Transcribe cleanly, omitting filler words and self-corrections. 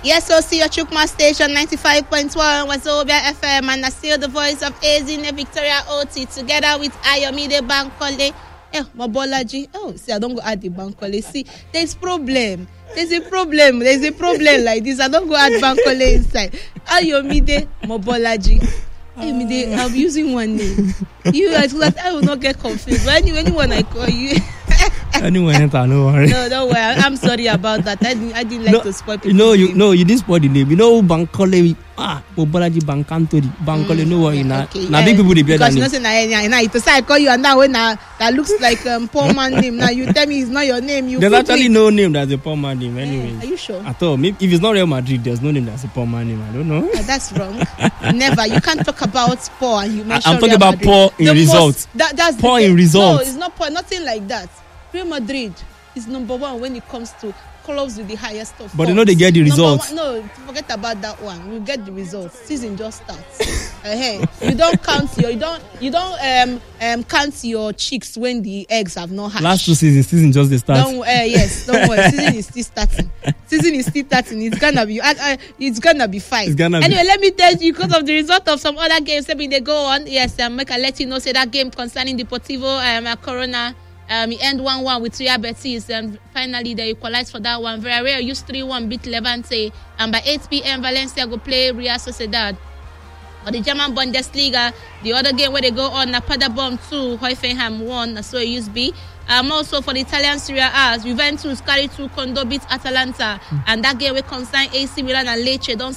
Yes, so see your Chukma station 95.1 Wazobia FM, and I still the voice of Ezine Victoria Oti together with Ayomide Bankole. Mobolaji. Oh, see, I don't go add the Bankole. See, there's a problem like this. I don't go add Bankole inside. Ayomide Mobolaji. Ayomide, I'm using one name. I will not get confused. But anyone I call you. Anyone, no worry. No, don't worry. I'm sorry about that. I didn't like to spoil people. You didn't spoil the name. You know Bankole. Mobolaji Bankantori. Bankole. No worry. Now big people they bear that name. Because you know, say I call you and now when that looks like poor man name. Now you tell me it's not your name. There's actually no name that's a poor man name. Anyway. Are you sure? At all. Maybe if it's not Real Madrid, there's no name that's a poor man name. I don't know. That's wrong. Never. You can't talk about poor and you mention I'm talking Real about Madrid. poor in results. That's poor in results. No, it's not poor. Nothing like that. Real Madrid is number one when it comes to clubs with the highest of. But you know they get the results. No, forget about that one. We get the results. Season just starts. You don't count count your chicks when the eggs have not hatched. Last 2 seasons, season just the start. Don't worry. Season is still starting. It's gonna be fine. Anyway, let me tell you, because of the result of some other games, maybe they go on. Yes, make I let you know. Say that game concerning Deportivo Corona. He end 1-1 with Real Betis, and finally they equalized for that one. Villarreal used 3-1 beat Levante, and by 8 p.m. Valencia go play Real Sociedad. For the German Bundesliga, the other game where they go on, Paderborn 2, Hoffenheim 1, so it used to be. Also for the Italian Serie A, Juventus carry 2, Kondo beat Atalanta, and that game will concern AC Milan and Lecce. Don't